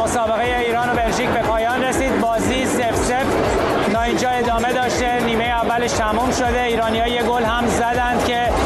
مسابقه ایران و بلژیک به پایان رسید. بازی 0-0 تا اینجا ادامه داشته. نیمه اولش تموم شده. ایرانی‌ها یه گل هم زدند که